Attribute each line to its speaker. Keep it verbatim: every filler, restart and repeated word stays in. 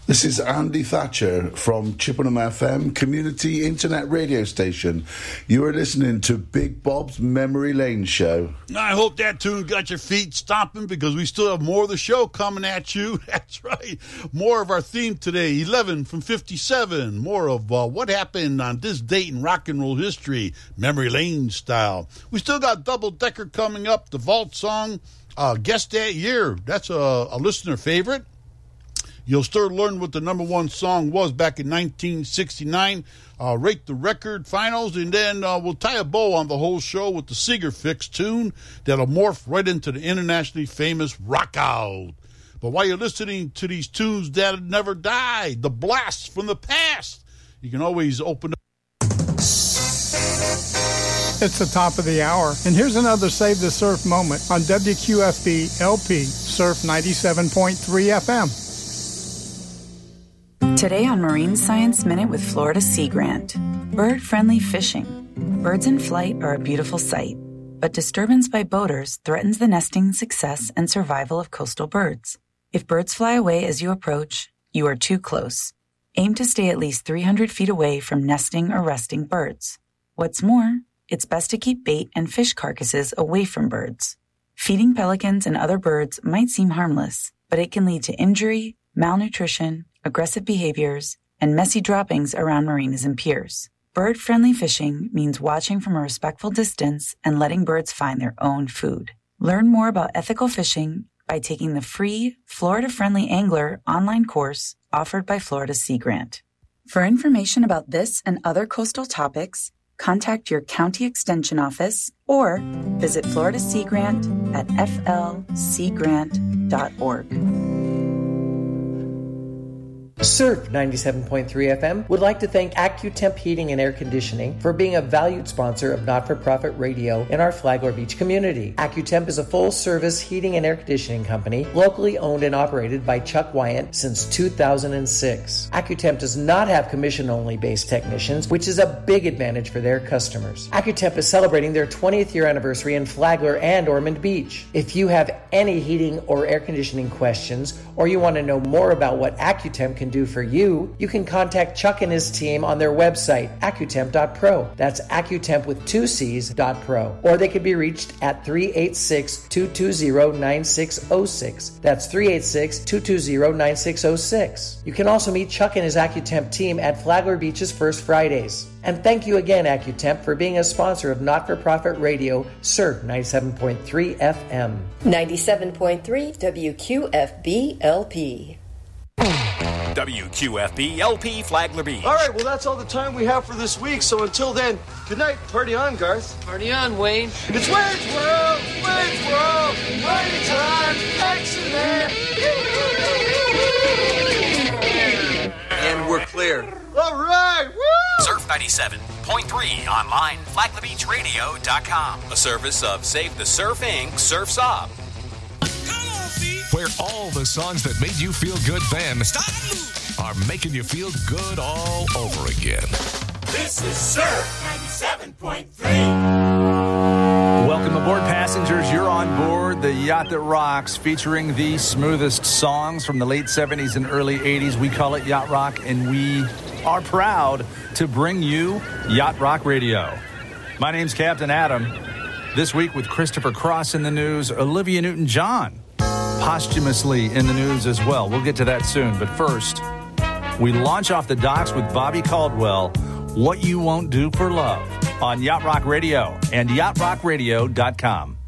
Speaker 1: This is Andy Thatcher from Chippenham F M, community internet radio station. You are listening to Big Bob's Memory Lane Show.
Speaker 2: I hope that tune got your feet stomping, because we still have more of the show coming at you. That's right. More of our theme today, eleven from fifty-seven. More of uh, what happened on this date in rock and roll history, Memory Lane style. We still got Double Decker coming up, the Vault song, uh, Guess That Year. That's a, a listener favorite. You'll still learn what the number one song was back in nineteen sixty-nine. Uh, rate the record finals, and then uh, we'll tie a bow on the whole show with the Seeger Fix tune that'll morph right into the internationally famous Rock Out. But while you're listening to these tunes that never die, the blasts from the past, you can always open up.
Speaker 3: It's the top of the hour, and here's another Save the Surf moment on W Q F B L P Surf ninety-seven point three F M.
Speaker 4: Today on Marine Science Minute with Florida Sea Grant. Bird-friendly fishing. Birds in flight are a beautiful sight, but disturbance by boaters threatens the nesting success and survival of coastal birds. If birds fly away as you approach, you are too close. Aim to stay at least three hundred feet away from nesting or resting birds. What's more, it's best to keep bait and fish carcasses away from birds. Feeding pelicans and other birds might seem harmless, but it can lead to injury, malnutrition, aggressive behaviors, and messy droppings around marinas and piers. Bird-friendly fishing means watching from a respectful distance and letting birds find their own food. Learn more about ethical fishing by taking the free Florida-Friendly Angler online course offered by Florida Sea Grant. For information about this and other coastal topics, contact your county extension office or visit Florida Sea Grant at f l sea grant dot org.
Speaker 5: Surf ninety-seven point three F M would like to thank AccuTemp Heating and Air Conditioning for being a valued sponsor of Not-for-Profit Radio in our Flagler Beach community. AccuTemp is a full-service heating and air conditioning company locally owned and operated by Chuck Wyant since two thousand six. AccuTemp does not have commission-only based technicians, which is a big advantage for their customers. AccuTemp is celebrating their twentieth year anniversary in Flagler and Ormond Beach. If you have any heating or air conditioning questions, or you want to know more about what AccuTemp can do for you, you can contact Chuck and his team on their website, accutemp dot pro. That's AccuTemp with two C's dot pro. Or they can be reached at three eight six, two two zero, nine six zero six. That's three eight six, two two zero, nine six zero six. You can also meet Chuck and his AccuTemp team at Flagler Beach's First Fridays. And thank you again, AccuTemp, for being a sponsor of Not-for-Profit Radio, Surf ninety-seven point three F M.
Speaker 6: ninety-seven point three W Q F B L P.
Speaker 7: W Q F B L P Flagler Beach.
Speaker 8: All right, well, that's all the time we have for this week. So until then, good night. Party on, Garth.
Speaker 9: Party on, Wayne.
Speaker 8: It's Wayne's World. Wayne's World. Party time. Excellent.
Speaker 9: And we're clear.
Speaker 8: All right. Woo!
Speaker 7: Surf ninety-seven point three online, flagler beach radio dot com. A service of Save the Surf Incorporated. Surf's Up.
Speaker 10: Where all the songs that made you feel good then are making you feel good all over again.
Speaker 11: This is Surf ninety-seven point three.
Speaker 12: Welcome aboard, passengers. You're on board the Yacht That Rocks, featuring the smoothest songs from the late seventies and early eighties. We call it Yacht Rock, and we are proud to bring you Yacht Rock Radio. My name's Captain Adam. This week with Christopher Cross in the news, Olivia Newton-John posthumously in the news as well. We'll get to that soon. But first, we launch off the docks with Bobby Caldwell, What You Won't Do for Love, on Yacht Rock Radio and yacht rock radio dot com.